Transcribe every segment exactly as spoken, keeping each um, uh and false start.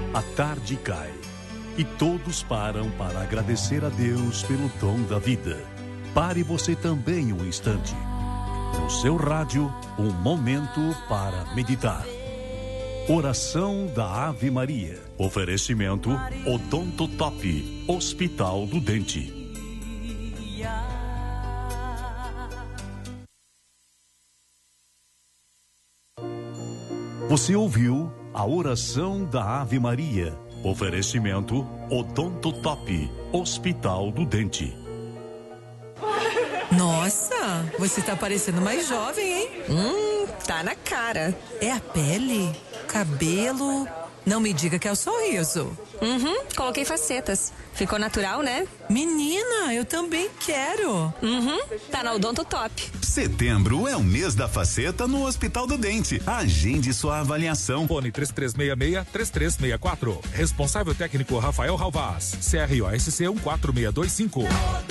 A tarde cai e todos param para agradecer a Deus pelo dom da vida. Pare você também um instante. No seu rádio, um momento para meditar. Oração da Ave Maria. Oferecimento Odonto Top, Hospital do Dente. Você ouviu a oração da Ave Maria. Oferecimento Odonto Top, Hospital do Dente. Nossa, você tá parecendo mais jovem, hein? Hum, tá na cara. É a pele, cabelo. Não me diga que é o sorriso. Uhum, coloquei facetas. Ficou natural, né? Menina, eu também quero. Uhum, tá na Odonto Top. Setembro é o mês da faceta no Hospital do Dente. Agende sua avaliação. Fone três três seis seis, três três seis quatro. Responsável técnico Rafael Ralvaz. C R O S C um quatro seis dois cinco.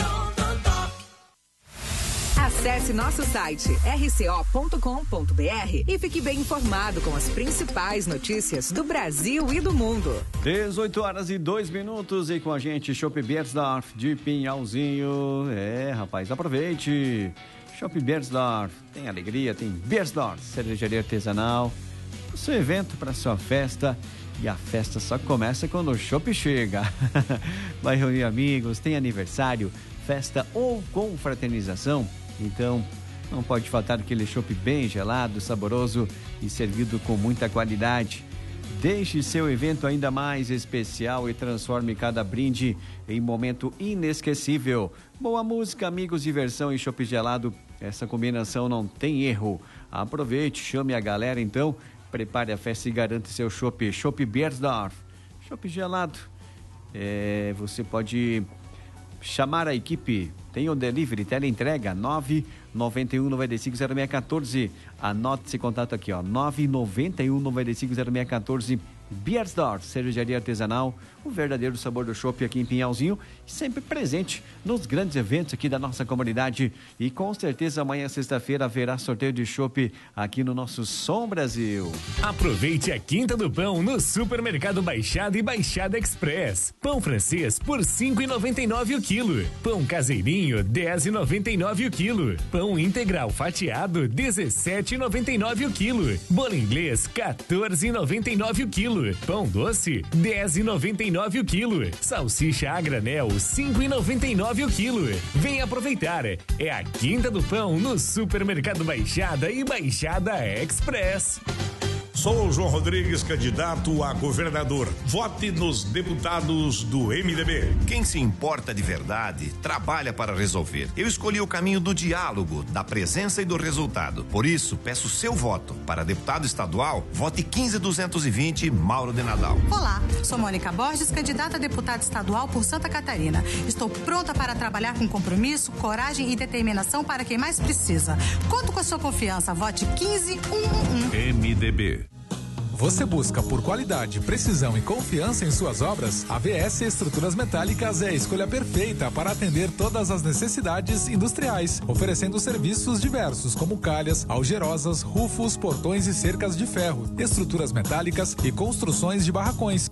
Acesse nosso site r c o ponto com ponto b r e fique bem informado com as principais notícias do Brasil e do mundo. dezoito horas e dois minutos e com a gente Chopp Berzdorf de Pinhalzinho. É, rapaz, aproveite. Chopp Berzdorf, tem alegria, tem Berzdorf, cervejaria artesanal. O seu evento para sua festa. E a festa só começa quando o chopp chega. Vai reunir amigos, tem aniversário, festa ou confraternização. Então, não pode faltar aquele chopp bem gelado, saboroso e servido com muita qualidade. Deixe seu evento ainda mais especial e transforme cada brinde em momento inesquecível. Boa música, amigos, diversão e chopp gelado. Essa combinação não tem erro. Aproveite, chame a galera então. Prepare a festa e garante seu chopp. Chopp Berzdorf. Chopp gelado. É, você pode chamar a equipe. Tem o delivery, teleentrega, nove nove um nove cinco zero seis um quatro. Anote esse contato aqui, ó, nove nove um nove cinco zero seis um quatro. Berzdorf, cervejaria artesanal, o verdadeiro sabor do chopp aqui em Pinhalzinho, sempre presente nos grandes eventos aqui da nossa comunidade. E com certeza amanhã, sexta-feira, haverá sorteio de chopp aqui no nosso Som Brasil. Aproveite a Quinta do Pão no Supermercado Baixada e Baixada Express. Pão francês por cinco reais e noventa e nove centavos o quilo. Pão caseirinho, dez reais e noventa e nove centavos o quilo. Pão integral fatiado, dezessete reais e noventa e nove centavos o quilo. Bolo inglês, quatorze reais e noventa e nove centavos o quilo. Pão doce, dez reais e noventa e nove centavos o quilo. Salsicha a granel, cinco reais e noventa e nove centavos o quilo. Vem aproveitar. É a Quinta do Pão no Supermercado Baixada e Baixada Express. Sou o João Rodrigues, candidato a governador. Vote nos deputados do M D B. Quem se importa de verdade, trabalha para resolver. Eu escolhi o caminho do diálogo, da presença e do resultado. Por isso, peço seu voto. Para deputado estadual, vote quinze duzentos e vinte, Mauro de Nadal. Olá, sou Mônica Borges, candidata a deputada estadual por Santa Catarina. Estou pronta para trabalhar com compromisso, coragem e determinação para quem mais precisa. Conto com a sua confiança. Vote quinze um um um. M D B. Você busca por qualidade, precisão e confiança em suas obras? A V S Estruturas Metálicas é a escolha perfeita para atender todas as necessidades industriais, oferecendo serviços diversos como calhas, algerosas, rufos, portões e cercas de ferro, estruturas metálicas e construções de barracões.